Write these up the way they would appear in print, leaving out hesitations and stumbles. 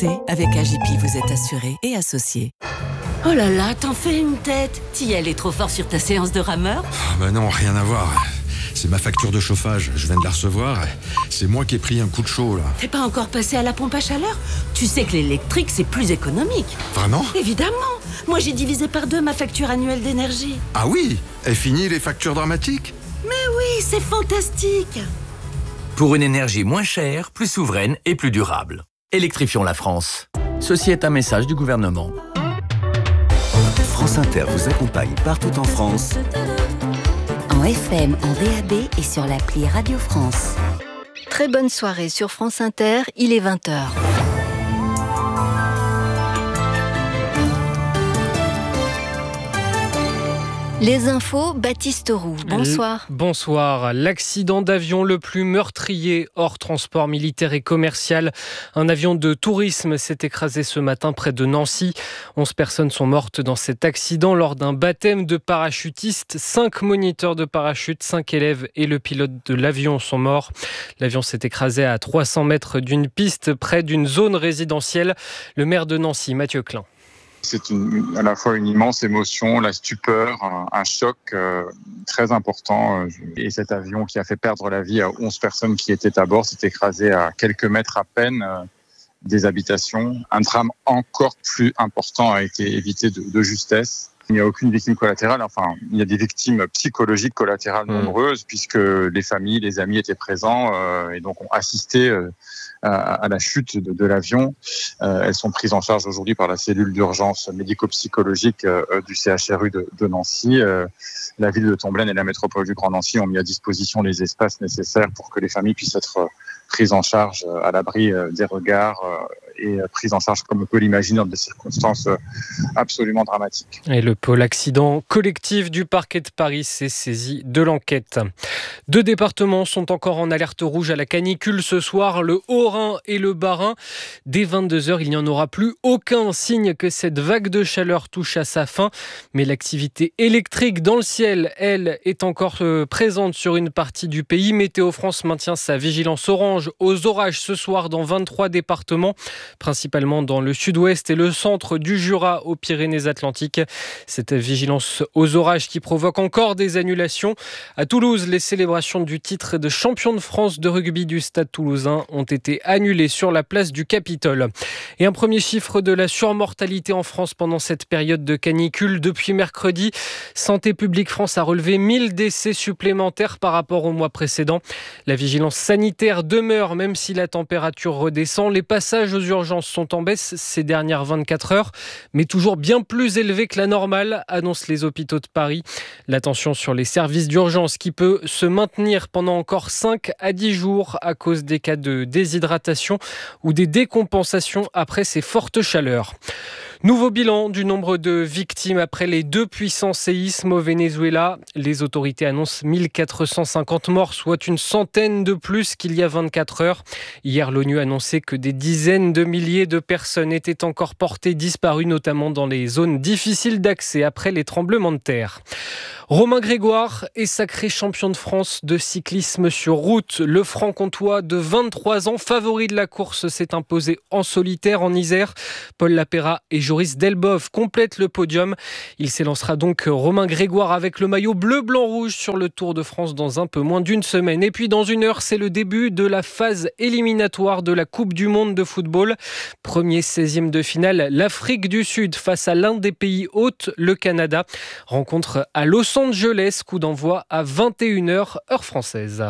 santé, avec AJP, vous êtes assuré et associé. Oh là là, t'en fais une tête. T'y allais trop fort sur ta séance de rameur ? Bah non, rien à voir. C'est ma facture de chauffage, je viens de la recevoir. C'est moi qui ai pris un coup de chaud, là. T'es pas encore passé à la pompe à chaleur ? Tu sais que l'électrique, c'est plus économique. Vraiment ? Évidemment. Moi, j'ai divisé par 2 ma facture annuelle d'énergie. Ah oui ? Et fini les factures dramatiques ? Mais oui, c'est fantastique. Pour une énergie moins chère, plus souveraine et plus durable. Électrifions la France. Ceci est un message du gouvernement. France Inter vous accompagne partout en France. En FM, en DAB et sur l'appli Radio France. Très bonne soirée sur France Inter, il est 20h. Les infos, Baptiste Roux, bonsoir. Bonsoir. L'accident d'avion le plus meurtrier hors transport militaire et commercial. Un avion de tourisme s'est écrasé ce matin près de Nancy. 11 personnes sont mortes dans cet accident lors d'un baptême de parachutistes. 5 moniteurs de parachute, 5 élèves et le pilote de l'avion sont morts. L'avion s'est écrasé à 300 mètres d'une piste près d'une zone résidentielle. Le maire de Nancy, Mathieu Klein. C'est à la fois une immense émotion, la stupeur, un choc très important. Et cet avion qui a fait perdre la vie à 11 personnes qui étaient à bord s'est écrasé à quelques mètres à peine des habitations. Un drame encore plus important a été évité de justesse. Il n'y a aucune victime collatérale. Enfin, il y a des victimes psychologiques collatérales nombreuses puisque les familles, les amis étaient présents et donc ont assisté à la chute de l'avion. Elles sont prises en charge aujourd'hui par la cellule d'urgence médico-psychologique du CHRU de Nancy. La ville de Tomblaine et la métropole du Grand Nancy ont mis à disposition les espaces nécessaires pour que les familles puissent être prises en charge à l'abri des regards et prises en charge comme on peut l'imaginer dans des circonstances absolument dramatiques. Et le pôle accident collectif du parquet de Paris s'est saisi de l'enquête. 2 départements sont encore en alerte rouge à la canicule ce soir, le Haut-Rhin et le Bas-Rhin. Dès 22h, il n'y en aura plus aucun signe que cette vague de chaleur touche à sa fin. Mais l'activité électrique dans le ciel, elle, est encore présente sur une partie du pays. Météo France maintient sa vigilance orange aux orages ce soir dans 23 départements, principalement dans le sud-ouest et le centre du Jura aux Pyrénées-Atlantiques. Cette vigilance aux orages qui provoque encore des annulations. À Toulouse, les célébrations du titre de champion de France de rugby du Stade Toulousain ont été annulées sur la place du Capitole. Et un premier chiffre de la surmortalité en France pendant cette période de canicule. Depuis mercredi, Santé publique France a relevé 1000 décès supplémentaires par rapport au mois précédent. La vigilance sanitaire demeure même si la température redescend. Les passages aux urgences sont en baisse ces dernières 24 heures, mais toujours bien plus élevés que la normale, annoncent les hôpitaux de Paris. La tension sur les services d'urgence qui peut se maintenir pendant encore 5 à 10 jours à cause des cas de déshydratation ou des décompensations après ces fortes chaleurs. Nouveau bilan du nombre de victimes après les 2 puissants séismes au Venezuela. Les autorités annoncent 1450 morts, soit une centaine de plus qu'il y a 24 heures. Hier, l'ONU annonçait que des dizaines de milliers de personnes étaient encore portées disparues, notamment dans les zones difficiles d'accès après les tremblements de terre. Romain Grégoire est sacré champion de France de cyclisme sur route. Le franc-comtois de 23 ans, favori de la course, s'est imposé en solitaire en Isère. Paul Lapéra et Joris Delboff complètent le podium. Il s'élancera donc Romain Grégoire avec le maillot bleu-blanc-rouge sur le Tour de France dans un peu moins d'une semaine. Et puis dans 1 heure, c'est le début de la phase éliminatoire de la Coupe du Monde de football. Premier 16e de finale, l'Afrique du Sud face à l'un des pays hôtes, le Canada. Rencontre à Los Angeles, coup d'envoi à 21h, heure française.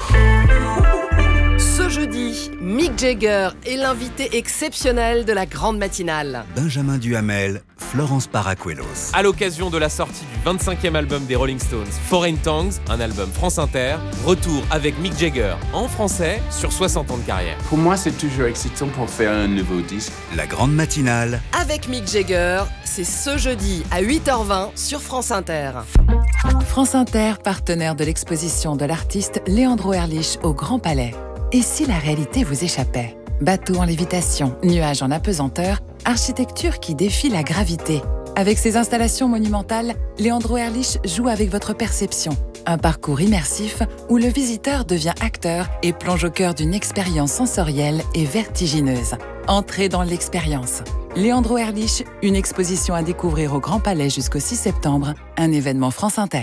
Ce jeudi, Mick Jagger est l'invité exceptionnel de la grande matinale. Benjamin Duhamel, Florence Paracuelos. À l'occasion de la sortie du 25e album des Rolling Stones, Foreign Tongues, un album France Inter, retour avec Mick Jagger en français sur 60 ans de carrière. Pour moi, c'est toujours excitant pour faire un nouveau disque. La grande matinale. Avec Mick Jagger, c'est ce jeudi à 8h20 sur France Inter. France Inter, partenaire de l'exposition de l'artiste Leandro Erlich au Grand Palais. Et si la réalité vous échappait ? Bateau en lévitation, nuages en apesanteur, architecture qui défie la gravité. Avec ses installations monumentales, Leandro Erlich joue avec votre perception. Un parcours immersif où le visiteur devient acteur et plonge au cœur d'une expérience sensorielle et vertigineuse. Entrez dans l'expérience. Léandro Erlich, une exposition à découvrir au Grand Palais jusqu'au 6 septembre, un événement France Inter.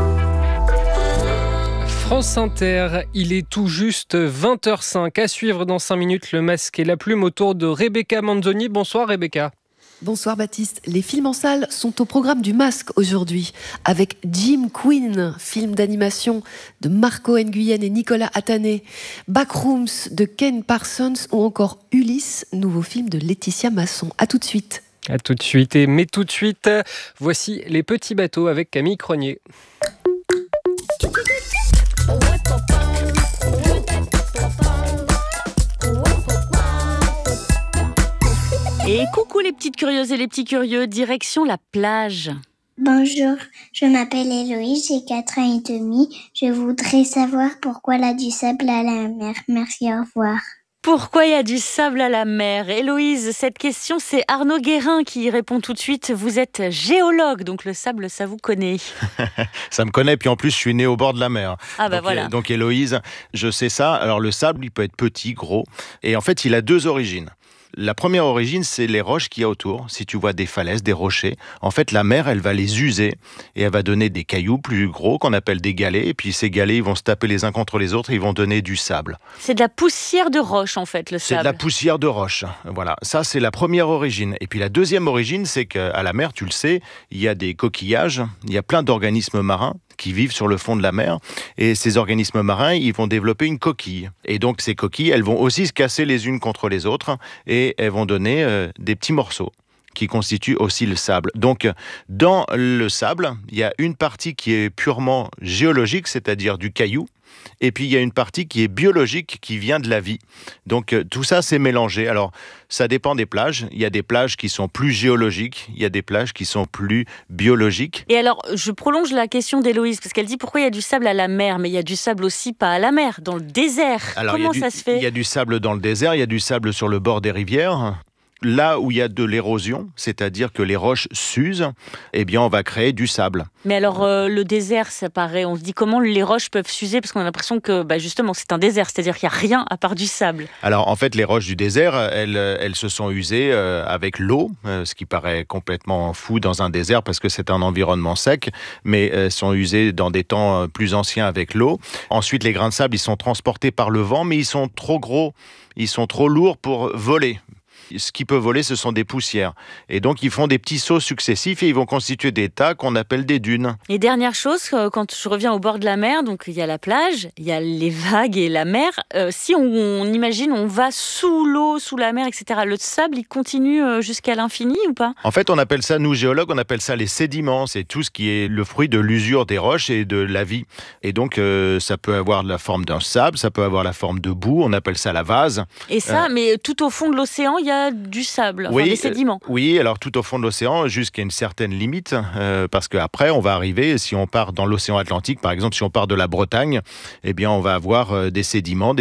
France Inter, il est tout juste 20h05. À suivre dans 5 minutes, le masque et la plume autour de Rebecca Manzoni. Bonsoir Rebecca. Bonsoir Baptiste. Les films en salle sont au programme du Masque aujourd'hui, avec Jim Quinn, film d'animation de Marco Nguyen et Nicolas Attané, Backrooms de Ken Parsons ou encore Ulysse, nouveau film de Laetitia Masson. À tout de suite. À tout de suite. Mais tout de suite, voici Les Petits Bateaux avec Camille Cronier. Et coucou les petites curieuses et les petits curieux, direction la plage. Bonjour, je m'appelle Héloïse, j'ai 4 ans et demi. Je voudrais savoir pourquoi il y a du sable à la mer. Merci, au revoir. Pourquoi il y a du sable à la mer ? Héloïse, cette question, c'est Arnaud Guérin qui y répond tout de suite. Vous êtes géologue, donc le sable, ça vous connaît. Ça me connaît, puis en plus, je suis né au bord de la mer. Ah bah donc, voilà. Donc Héloïse, je sais ça. Alors le sable, il peut être petit, gros, et en fait, il a 2 origines. La première origine, c'est les roches qu'il y a autour. Si tu vois des falaises, des rochers, en fait, la mer, elle va les user et elle va donner des cailloux plus gros qu'on appelle des galets. Et puis ces galets, ils vont se taper les uns contre les autres et ils vont donner du sable. C'est de la poussière de roche, en fait, le sable. C'est de la poussière de roche. Voilà, ça, c'est la première origine. Et puis la deuxième origine, c'est qu'à la mer, tu le sais, il y a des coquillages, il y a plein d'organismes marins qui vivent sur le fond de la mer. Et ces organismes marins, ils vont développer une coquille. Et donc, ces coquilles, elles vont aussi se casser les unes contre les autres et elles vont donner des petits morceaux qui constituent aussi le sable. Donc, dans le sable, il y a une partie qui est purement géologique, c'est-à-dire du caillou, et puis il y a une partie qui est biologique, qui vient de la vie. Donc, tout ça, c'est mélangé. Alors, ça dépend des plages. Il y a des plages qui sont plus géologiques, il y a des plages qui sont plus biologiques. Et alors, je prolonge la question d'Héloïse, parce qu'elle dit pourquoi il y a du sable à la mer, mais il y a du sable aussi pas à la mer, dans le désert. Alors, comment ça se fait ? Il y a du sable dans le désert, il y a du sable sur le bord des rivières. Là où il y a de l'érosion, c'est-à-dire que les roches s'usent, eh bien on va créer du sable. Mais alors le désert, ça paraît, on se dit comment les roches peuvent s'user parce qu'on a l'impression que justement c'est un désert, c'est-à-dire qu'il n'y a rien à part du sable. Alors en fait les roches du désert, elles se sont usées avec l'eau, ce qui paraît complètement fou dans un désert parce que c'est un environnement sec, mais elles sont usées dans des temps plus anciens avec l'eau. Ensuite les grains de sable, ils sont transportés par le vent, mais ils sont trop gros, ils sont trop lourds pour voler. Ce qui peut voler, ce sont des poussières. Et donc, ils font des petits sauts successifs et ils vont constituer des tas qu'on appelle des dunes. Et dernière chose, quand je reviens au bord de la mer, donc il y a la plage, il y a les vagues et la mer. Si on imagine, on va sous l'eau, sous la mer, etc., le sable, il continue jusqu'à l'infini ou pas ? En fait, on appelle ça, nous géologues, on appelle ça les sédiments. C'est tout ce qui est le fruit de l'usure des roches et de la vie. Et donc, ça peut avoir la forme d'un sable, ça peut avoir la forme de boue, on appelle ça la vase. Et ça, mais tout au fond de l'océan, il y a du sable, des sédiments. Oui, alors tout au fond de l'océan, jusqu'à une certaine limite, parce qu'après, on va arriver, si on part dans l'océan Atlantique, par exemple, si on part de la Bretagne, eh bien, on va avoir des sédiments,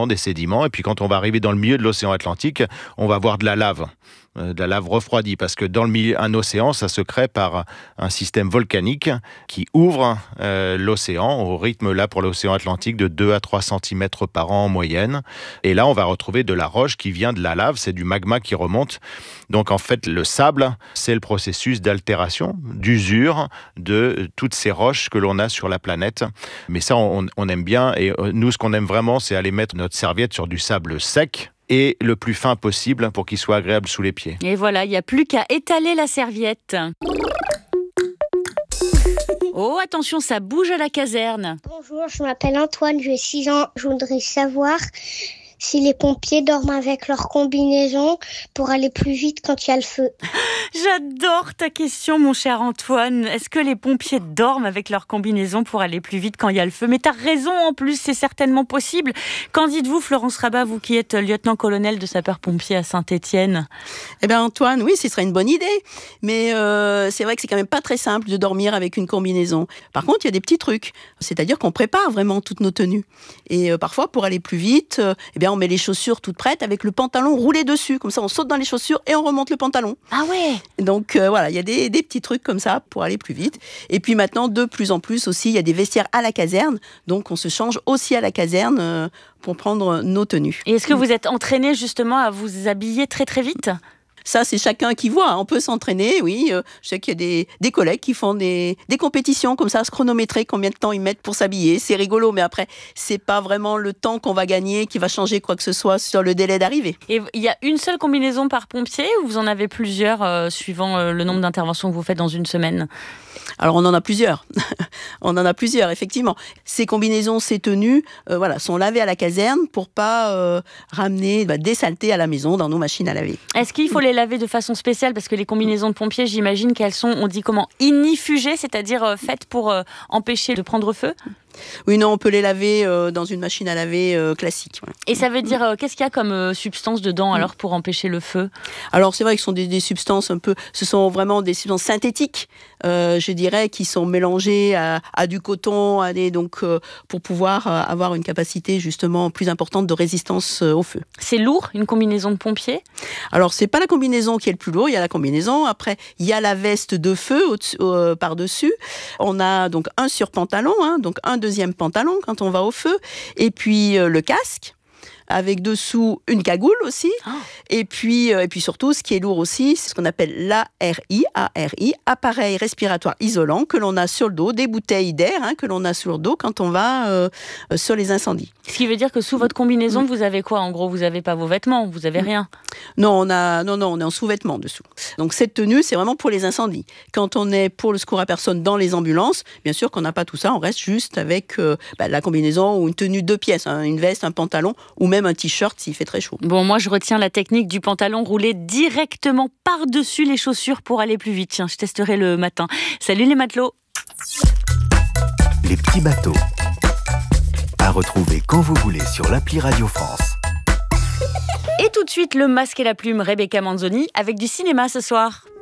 et puis quand on va arriver dans le milieu de l'océan Atlantique, on va avoir de la lave refroidie, parce que dans le milieu, un océan, ça se crée par un système volcanique qui ouvre l'océan au rythme, là, pour l'océan Atlantique, de 2 à 3 cm par an en moyenne. Et là, on va retrouver de la roche qui vient de la lave, c'est du magma qui remonte. Donc, en fait, le sable, c'est le processus d'altération, d'usure de toutes ces roches que l'on a sur la planète. Mais ça, on aime bien. Et nous, ce qu'on aime vraiment, c'est aller mettre notre serviette sur du sable sec, et le plus fin possible pour qu'il soit agréable sous les pieds. Et voilà, il n'y a plus qu'à étaler la serviette. Oh, attention, ça bouge à la caserne. Bonjour, je m'appelle Antoine, j'ai 6 ans. Je voudrais savoir si les pompiers dorment avec leur combinaison pour aller plus vite quand il y a le feu. J'adore ta question, mon cher Antoine. Est-ce que les pompiers dorment avec leur combinaison pour aller plus vite quand il y a le feu ? Mais t'as raison, en plus, c'est certainement possible. Qu'en dites-vous, Florence Rabat, vous qui êtes lieutenant-colonel de sapeurs-pompiers à Saint-Étienne ? Eh bien, Antoine, oui, ce serait une bonne idée. Mais c'est vrai que c'est quand même pas très simple de dormir avec une combinaison. Par contre, il y a des petits trucs. C'est-à-dire qu'on prépare vraiment toutes nos tenues. Et parfois, pour aller plus vite, eh bien, bien on met les chaussures toutes prêtes avec le pantalon roulé dessus. Comme ça, on saute dans les chaussures et on remonte le pantalon. Ah ouais. Donc voilà, il y a des petits trucs comme ça pour aller plus vite. Et puis maintenant, de plus en plus aussi, il y a des vestiaires à la caserne. Donc on se change aussi à la caserne pour prendre nos tenues. Et est-ce que vous êtes entraîné justement à vous habiller très très vite ? Ça, c'est chacun qui voit. On peut s'entraîner, oui. Je sais qu'il y a des collègues qui font des compétitions comme ça, à se chronométrer combien de temps ils mettent pour s'habiller. C'est rigolo, mais après, c'est pas vraiment le temps qu'on va gagner qui va changer quoi que ce soit sur le délai d'arrivée. Et il y a une seule combinaison par pompier ou vous en avez plusieurs suivant le nombre d'interventions que vous faites dans une semaine ? Alors, on en a plusieurs. On en a plusieurs, effectivement. Ces combinaisons, ces tenues, sont lavées à la caserne pour pas ramener des saletés à la maison dans nos machines à laver. Est-ce qu'il faut les laver de façon spéciale parce que les combinaisons de pompiers, j'imagine qu'elles sont, on dit comment, inifugées, c'est-à-dire faites pour empêcher de prendre feu ? Oui, non, on peut les laver dans une machine à laver classique. Ouais. Et ça veut dire, qu'est-ce qu'il y a comme substance dedans alors pour empêcher le feu ? Alors c'est vrai que ce sont des substances ce sont vraiment des substances synthétiques, je dirais, qui sont mélangées à du coton, pour pouvoir avoir une capacité justement plus importante de résistance au feu. C'est lourd, une combinaison de pompier ? Alors c'est pas la combinaison qui est le plus lourd, il y a la combinaison, après il y a la veste de feu par-dessus. On a donc un surpantalon, donc un deuxième pantalon quand on va au feu, et puis le casque, avec dessous une cagoule aussi, et puis surtout, ce qui est lourd aussi, c'est ce qu'on appelle l'ARI, appareil respiratoire isolant, que l'on a sur le dos, des bouteilles d'air que l'on a sur le dos quand on va sur les incendies. Ce qui veut dire que sous votre combinaison, vous avez quoi ? En gros, vous n'avez pas vos vêtements, vous n'avez rien ? Non, on est en sous-vêtements dessous. Donc cette tenue, c'est vraiment pour les incendies. Quand on est pour le secours à personne dans les ambulances, bien sûr qu'on n'a pas tout ça, on reste juste avec la combinaison ou une tenue 2 pièces, une veste, un pantalon, ou même un t-shirt s'il fait très chaud. Bon, moi je retiens la technique du pantalon roulé directement par-dessus les chaussures pour aller plus vite. Tiens, je testerai le matin. Salut les matelots. Les petits bateaux. À retrouver quand vous voulez sur l'appli Radio France. Et tout de suite, le masque et la plume, Rebecca Manzoni, avec du cinéma ce soir.